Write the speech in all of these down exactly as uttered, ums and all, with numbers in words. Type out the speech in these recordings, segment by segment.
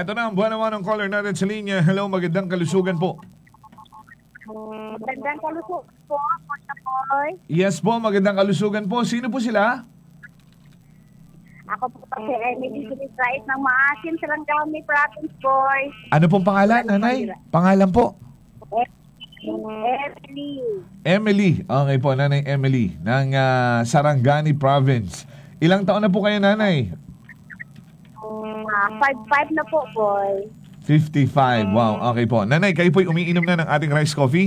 Eto na ang buwan naman ng caller natin sa linya. Hello, magandang kalusugan po. Magandang kalusugan po, Kuya Boy. Yes po, magandang kalusugan po. Sino po sila? Ako po si Emily Sinisrait ng Maasim, Sarangani Province, Boy. Ano pong pangalan, nanay? Pangalan po? Emily. Emily. Okay po, nanay Emily ng ah, Sarangani Province. Ilang taon na po kayo, nanay? Ah, five five na po, Boy. fifty-five. Wow, okay po. Nanay, kayo po'y umiinom na ng ating rice coffee?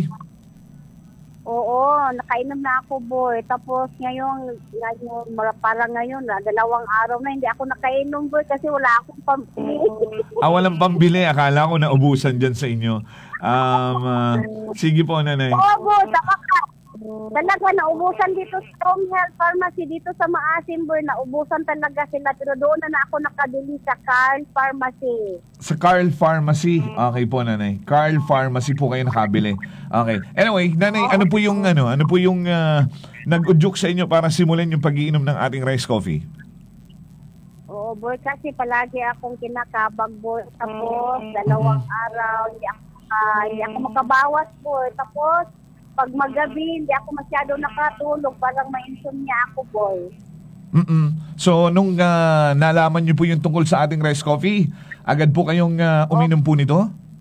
Oo, nakainom na ako, Boy. Tapos ngayon, ngayon parang ngayon, na, dalawang araw na hindi ako nakainom, Boy, kasi wala akong pambili. Ah, walang pambili. Akala ko naubusan dyan sa inyo. Um, ah, sige po, nanay. Oo, Boy, tama ka. Talaga, naubusan dito sa Home Health Pharmacy, dito sa Maasim, Boy. Naubusan talaga sila. Pero doon na, na ako nakabili sa Carl Pharmacy. Sa Carl Pharmacy. Okay po, nanay. Carl Pharmacy po kayo nakabili. Okay. Anyway, nanay, ano po yung ano, ano po yung ah, nag-udyok sa inyo para simulan yung pag-iinom ng ating rice coffee? Oo, Boy, kasi palagi akong kinakabag, Boy. Tapos, dalawang araw, hindi ako, ah, hindi ako makabawas, Boy. Tapos, pag magabi, hindi ako masyado nakatulog. Parang may insomnia ako, Boy. Mm-mm. So, nung ah, nalaman niyo po yung tungkol sa ating rice coffee, agad po kayong ah, uminom po nito?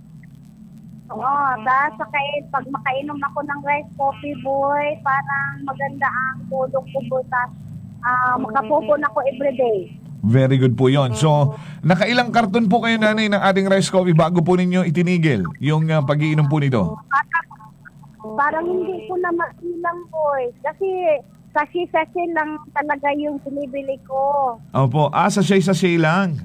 Oo, tapos kaya, pag makainom ako ng rice coffee, Boy, parang maganda ang tulog ko, Boy. Tapos, ah, makapupon ako everyday. Very good po yon. So, nakailang karton po kayo, nanay, ng ating rice coffee bago po ninyo itinigil yung ah, pag-iinom po nito? Parang, parang hindi ko na mailang, Boy. Kasi, kasi-kasi lang talaga yung binibili ko. Opo. Ah, sachet-sachet lang.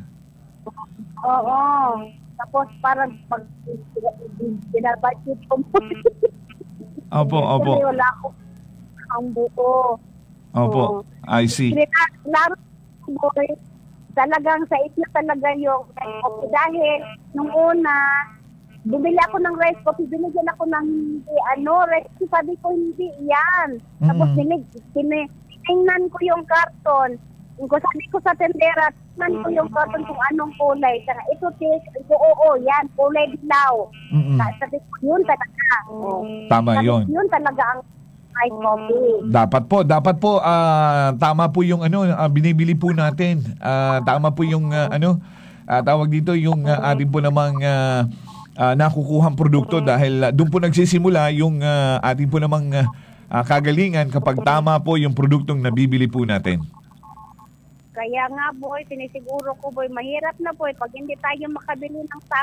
Oo. Tapos parang pag binabudget ko mo. Opo, opo. Kasi wala akong ang buo. Opo. Oo. I see. Laro, Boy, talagang sa isla talaga yung rice coffee. Dahil nung una, bumili ako ng rice coffee, binigyan ako ng hindi, ano, rice coffee, sabi ko hindi yan. Tapos Mm. binig, tinignan ko yung karton. Kung sabi ko sa tendera, tingnan ko yung karton kung anong kulay. Saka ito, take, ito, oo, yan, kulay dilaw. Mm-mm. Sabi ko, yun talaga. Oh. Tama Sabi ko, yon. yun talaga ang rice coffee. Dapat po, dapat po ah, tama po yung ano ah, binibili po natin. Ah, tama po yung ah, ano ah, tawag dito yung uh, atin po namang ah, ah, nakukuhang produkto dahil ah, doon po nagsisimula yung ah, atin po namang ah, ah, kagalingan kapag tama po yung produktong nabibili po natin. Kaya nga, Boy, sinisiguro ko, Boy, mahirap na, Boy, pag hindi tayo makabili ng